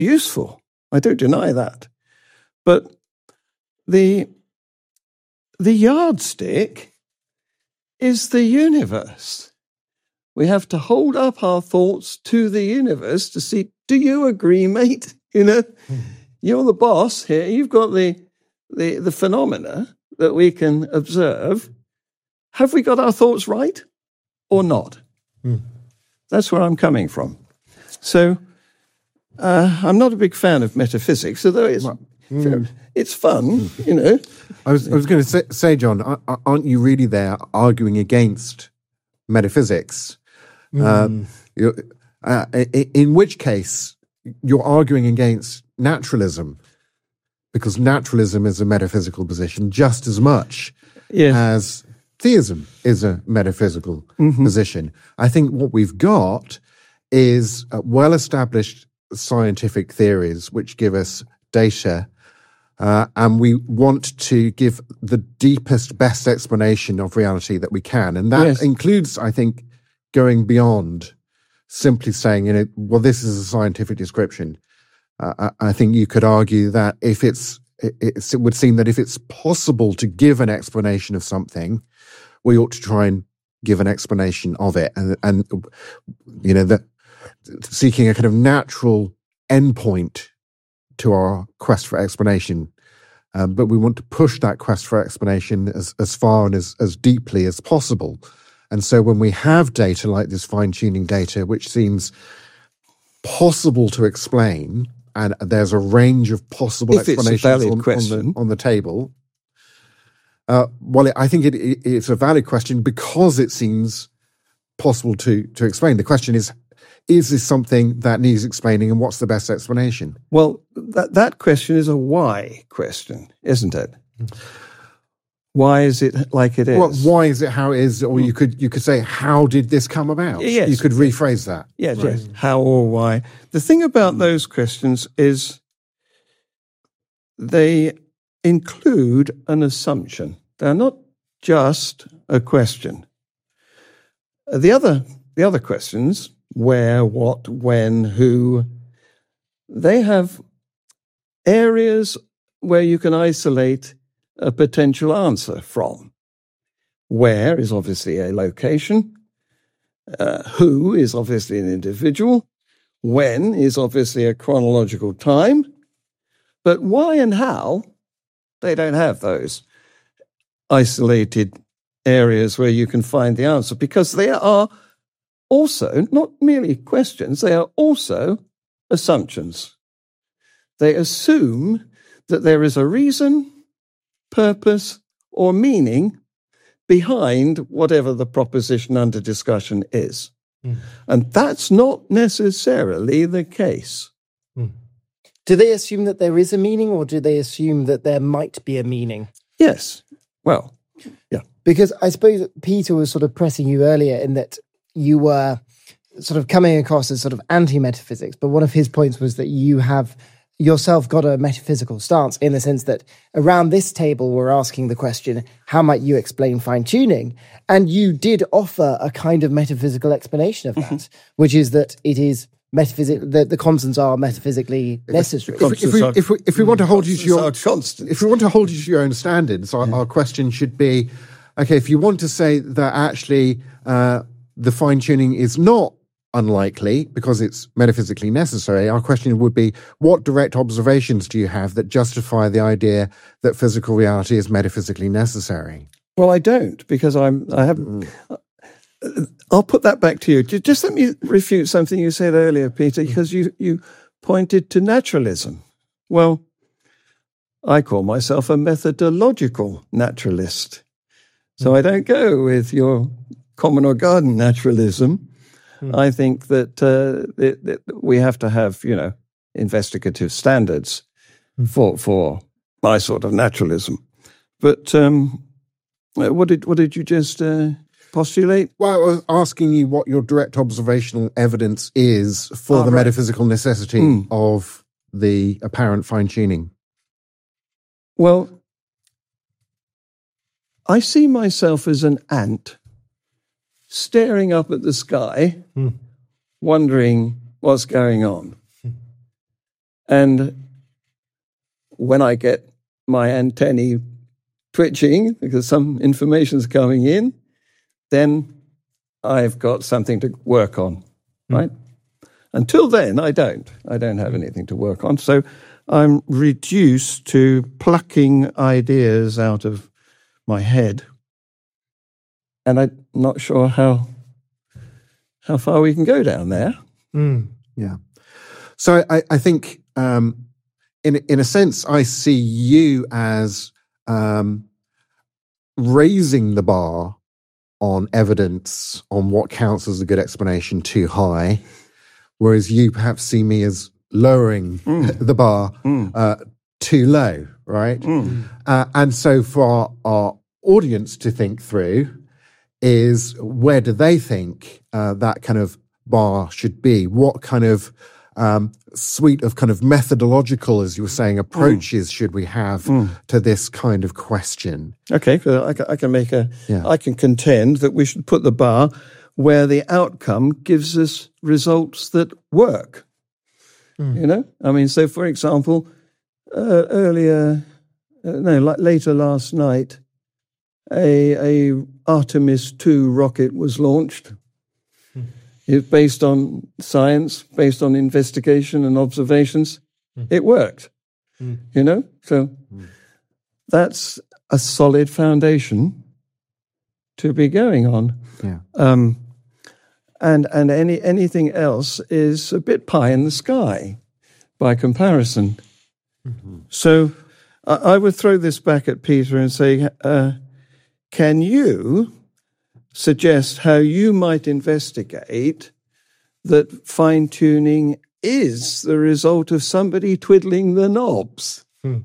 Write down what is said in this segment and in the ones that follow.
useful. I don't deny that. But the yardstick is the universe. We have to hold up our thoughts to the universe to see, do you agree, mate? You're the boss here. You've got the phenomena that we can observe. Have we got our thoughts right or not? That's where I'm coming from. So I'm not a big fan of metaphysics, although it's fun, I was going to say, John, aren't you really there arguing against metaphysics? In which case, you're arguing against naturalism, because naturalism is a metaphysical position just as much as theism is a metaphysical position. I think what we've got is well-established scientific theories which give us data, and we want to give the deepest, best explanation of reality that we can. And that includes, I think, going beyond simply saying, well, this is a scientific description. I think you could argue that if it would seem that if it's possible to give an explanation of something, we ought to try and give an explanation of it, and that seeking a kind of natural endpoint to our quest for explanation, but we want to push that quest for explanation as far and as deeply as possible. And so when we have data like this fine-tuning data, which seems possible to explain, and there's a range of possible explanations on the table, I think it's a valid question because it seems possible to explain. The question is this something that needs explaining, and what's the best explanation? Well, that question is a why question, isn't it? Why is it like it is? Well, why is it how it is? Or you could say, how did this come about? Yes. You could rephrase that. Yes, right. Yes. How or why. The thing about those questions is they include an assumption. They're not just a question. The other questions, where, what, when, who, they have areas where you can isolate a potential answer from. Where is obviously a location. Who is obviously an individual. When is obviously a chronological time. But why and how, they don't have those isolated areas where you can find the answer, because they are also not merely questions, they are also assumptions. They assume that there is a reason, purpose, or meaning behind whatever the proposition under discussion is. And that's not necessarily the case. Do they assume that there is a meaning, or do they assume that there might be a meaning? Yes. Well, yeah. Because I suppose Peter was sort of pressing you earlier in that you were sort of coming across as sort of anti-metaphysics, but one of his points was that you have yourself got a metaphysical stance, in the sense that around this table we're asking the question, how might you explain fine-tuning? And you did offer a kind of metaphysical explanation of that, which is that it is the constants are metaphysically necessary. If we want to hold you to your constant, if we want to hold you to your own standards, our question should be, okay, if you want to say that actually the fine-tuning is not unlikely because it's metaphysically necessary, our question would be, what direct observations do you have that justify the idea that physical reality is metaphysically necessary? Well, I don't, because I haven't. I'll put that back to you. Just let me refute something you said earlier, Peter, because you pointed to naturalism. Well, I call myself a methodological naturalist. So I don't go with your common or garden naturalism. I think that we have to have, investigative standards for my sort of naturalism. But what did you just postulate? Well, I was asking you what your direct observational evidence is for the metaphysical necessity of the apparent fine-tuning. Well, I see myself as an ant staring up at the sky, wondering what's going on. And when I get my antennae twitching because some information's coming in, then I've got something to work on, right? Until then, I don't have anything to work on. So I'm reduced to plucking ideas out of my head. And I'm not sure how far we can go down there. Yeah. So I think, in a sense, I see you as raising the bar on evidence on what counts as a good explanation too high, whereas you perhaps see me as lowering the bar too low, right? And so for our audience to think through is, where do they think that kind of bar should be? What kind of suite of kind of methodological, as you were saying, approaches should we have to this kind of question? Okay, I can make I can contend that we should put the bar where the outcome gives us results that work. You know, I mean, so for example, later last night, a Artemis II rocket was launched. It's based on science, based on investigation and observations. It worked, you know? So that's a solid foundation to be going on. Yeah. And anything else is a bit pie in the sky by comparison. So I would throw this back at Peter and say, can you suggest how you might investigate that fine-tuning is the result of somebody twiddling the knobs?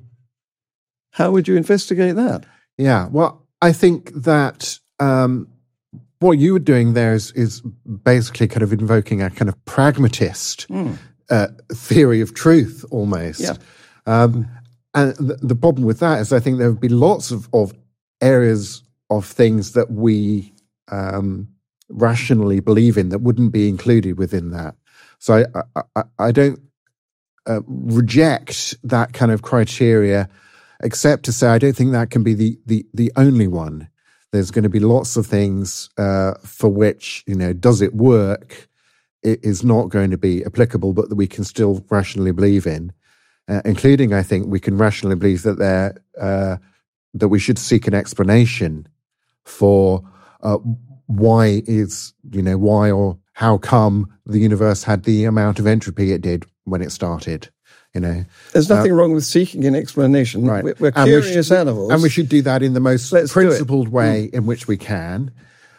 How would you investigate that? Yeah, well, I think that what you were doing there is basically kind of invoking a kind of pragmatist theory of truth, almost. Yeah. And the problem with that is I think there would be lots of areas of things that we rationally believe in that wouldn't be included within that. So I don't reject that kind of criteria, except to say I don't think that can be the only one. There's going to be lots of things for which, you know, does it work? It is not going to be applicable, but that we can still rationally believe in, including, I think, we can rationally believe that that we should seek an explanation for why or how come the universe had the amount of entropy it did when it started. You know, there's nothing wrong with seeking an explanation. Right. We're curious animals, and we should do that in the most principled way in which we can.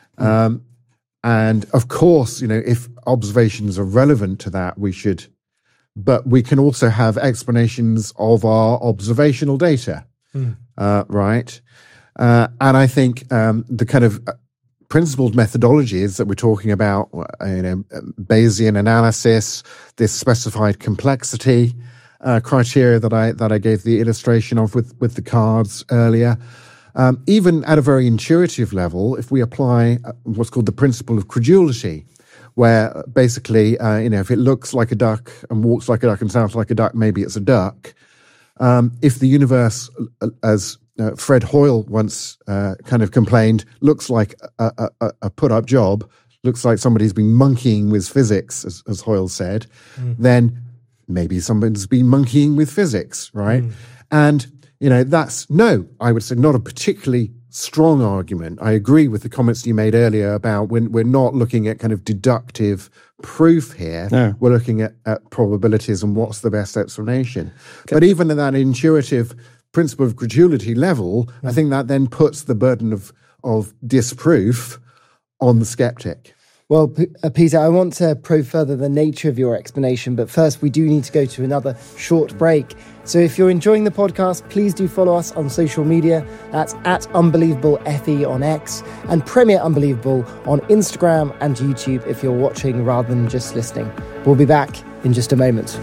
And of course, you know, if observations are relevant to that, we should. But we can also have explanations of our observational data, right? And I think the kind of principled methodologies that we're talking about, you know, Bayesian analysis, this specified complexity criteria that I gave the illustration of with the cards earlier, even at a very intuitive level, if we apply what's called the principle of credulity, where basically, you know, if it looks like a duck and walks like a duck and sounds like a duck, maybe it's a duck. If the universe, as Fred Hoyle once kind of complained, looks like a put-up job, looks like somebody's been monkeying with physics, as Hoyle said, then maybe somebody's been monkeying with physics, right? And, you know, I would say, not a particularly strong argument. I agree with the comments you made earlier about when we're not looking at kind of deductive proof here. No. We're looking at probabilities and what's the best explanation. Okay. But even at that intuitive principle of credulity level, I think that then puts the burden of disproof on the skeptic. Well, Peter, I want to probe further the nature of your explanation, but first we do need to go to another short break. So if you're enjoying the podcast, please do follow us on social media. That's @UnbelievableFE on X and Premier Unbelievable on Instagram and YouTube if you're watching rather than just listening. We'll be back in just a moment.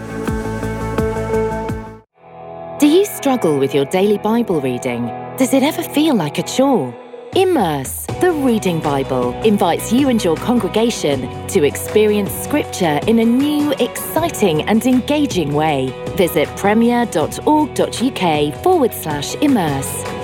Do you struggle with your daily Bible reading? Does it ever feel like a chore? Immerse, the Reading Bible, invites you and your congregation to experience Scripture in a new, exciting and engaging way. Visit premier.org.uk/immerse.